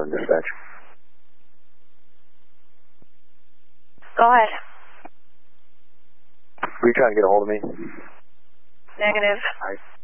dispatch. Go ahead. Were you trying to get a hold of me? Negative.